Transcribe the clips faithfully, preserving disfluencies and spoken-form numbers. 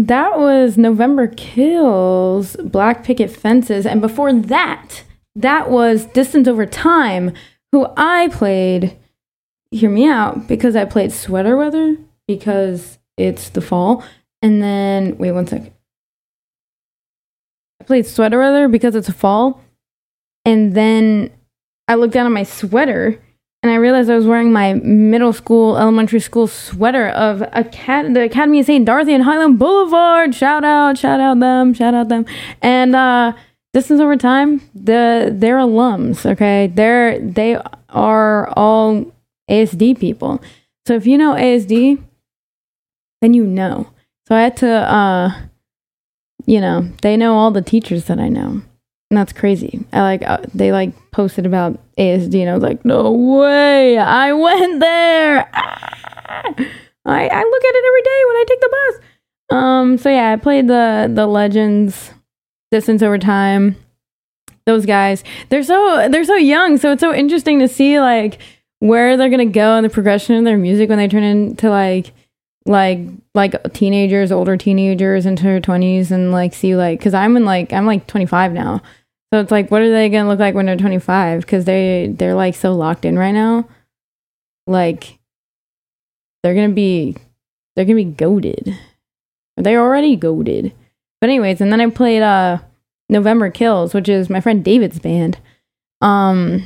That was November Kills, Black Picket Fences, and before that, that was Distance Over Time, who I played, hear me out, because I played Sweater Weather, because it's the fall, and then, wait one second. I played Sweater Weather because it's a fall, and then I looked down at my sweater, and I realized I was wearing my middle school, elementary school sweater of Acad- the Academy of Saint Dorothy and Highland Boulevard. Shout out, shout out them, shout out them. And uh, Distance Over Time, the they're alums, okay? They're they are all A S D people. So if you know A S D, then you know. So I had to, uh, you know, they know all the teachers that I know. And that's crazy. I like uh, they like posted about A S D, and I was like, no way, I went there. Ah! I I look at it every day when I take the bus. Um. So yeah, I played the the Legends, Distance Over Time. Those guys, they're so they're so young, so it's so interesting to see like where they're gonna go in the progression of their music when they turn into like like like teenagers, older teenagers into their twenties, and like see like because I'm in like I'm like twenty-five now. So it's like, what are they going to look like when they're twenty-five? Because they, they're, like, so locked in right now. Like, they're going to be, they're going to be goated. They're already goated. But anyways, and then I played uh, November Kills, which is my friend David's band. Um,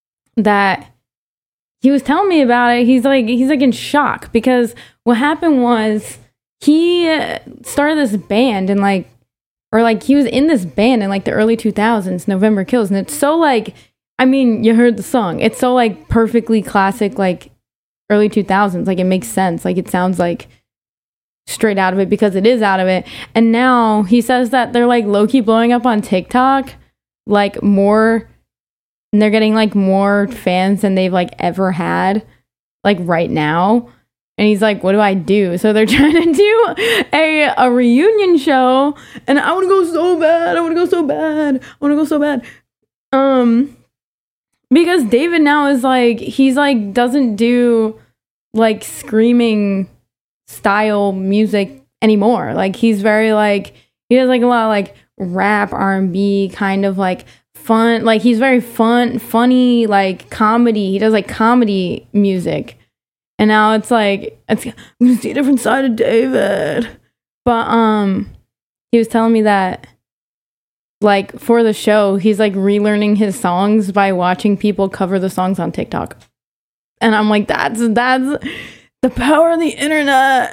that he was telling me about it. He's, like, he's, like, in shock. Because what happened was he started this band and, like, or, like, he was in this band in, like, the early two thousands, November Kills. And it's so, like, I mean, you heard the song. It's so, like, perfectly classic, like, early two thousands. Like, it makes sense. Like, it sounds, like, straight out of it because it is out of it. And now he says that they're, like, low-key blowing up on TikTok, like, more. And they're getting, like, more fans than they've, like, ever had, like, right now. And he's like, what do I do? So they're trying to do a, a reunion show. And I want to go so bad. I want to go so bad. I want to go so bad. Um, because David now is like, he's like, doesn't do like screaming style music anymore. Like he's very like, he does like a lot of like rap, R and B kind of like fun. Like he's very fun, funny, like comedy. He does like comedy music. And now it's like, it's, I'm going to see a different side of David. But um, he was telling me that, like, for the show, he's, like, relearning his songs by watching people cover the songs on TikTok. And I'm like, that's, that's the power of the internet.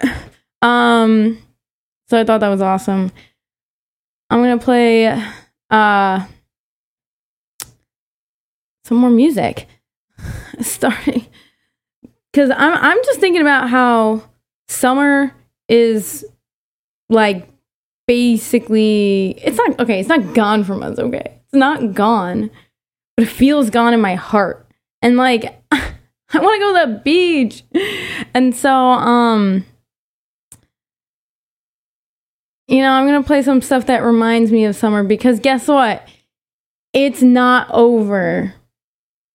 Um, so I thought that was awesome. I'm going to play uh, some more music. Starting... Because I'm I'm just thinking about how summer is, like, basically... It's not... Okay, it's not gone from us, okay? It's not gone. But it feels gone in my heart. And, like, I want to go to the beach. And so, um... you know, I'm going to play some stuff that reminds me of summer. Because guess what? It's not over.